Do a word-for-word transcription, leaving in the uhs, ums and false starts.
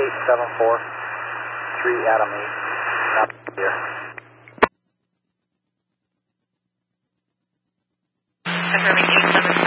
eight seven four three Adam eight. Not here. Confirming eight seven